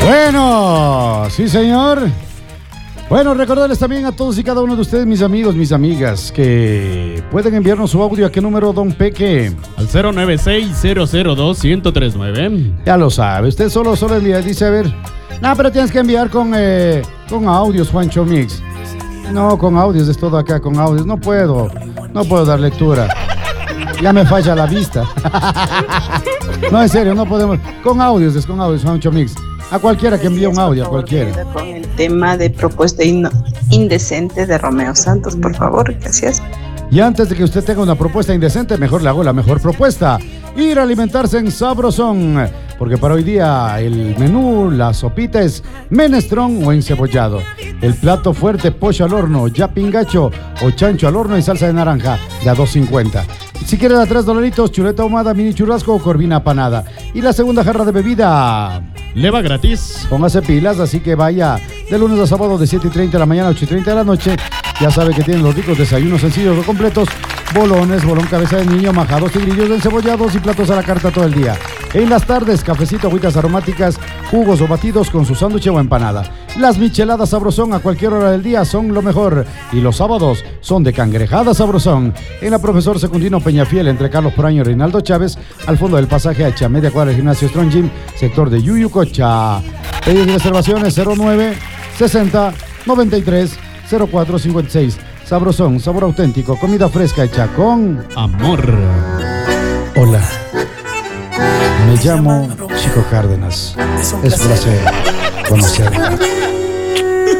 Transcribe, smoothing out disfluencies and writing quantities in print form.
Bueno, sí señor. Bueno, recordarles también a todos y cada uno de ustedes, mis amigos, mis amigas, que pueden enviarnos su audio. ¿A qué número, don Peque? Al 096-002-1039. Ya lo sabe, usted solo envía, dice, a ver. No, pero tienes que enviar con audios, Juancho Mix. No, con audios, es todo acá, con audios. No puedo dar lectura. Ya me falla la vista. No, en serio, no podemos. Con audios, Juancho Mix. A cualquiera que envíe un audio, a cualquiera. Con el tema de propuesta indecente de Romeo Santos, por favor, gracias. Y antes de que usted tenga una propuesta indecente, mejor le hago la mejor propuesta. Ir a alimentarse en Sabrosón. Porque para hoy día el menú, la sopita es menestrón o encebollado. El plato fuerte, pollo al horno, ya pingacho o chancho al horno y salsa de naranja de a $2.50. Si quiere de a $3, chuleta ahumada, mini churrasco o corvina apanada. Y la segunda jarra de bebida le va gratis. Póngase pilas, así que vaya de lunes a sábado de 7:30 de la mañana a 8:30 de la noche. Ya sabe que tienen los ricos desayunos sencillos o completos, bolones, bolón cabeza de niño, majados, tigrillos encebollados y platos a la carta todo el día. En las tardes, cafecito, agüitas aromáticas, jugos o batidos con su sándwich o empanada. Las micheladas Sabrosón a cualquier hora del día son lo mejor. Y los sábados son de cangrejada Sabrosón. En la Profesor Secundino Peñafiel, entre Carlos Poraño y Reinaldo Chávez, al fondo del pasaje H, a media cuadra del gimnasio Strong Gym, sector de Yuyucocha. Pedidos y reservaciones 09 60 93 04 56. Sabrosón, sabor auténtico, comida fresca hecha con amor. Hola, me llamo Chico Cárdenas. Es un placer conocerme.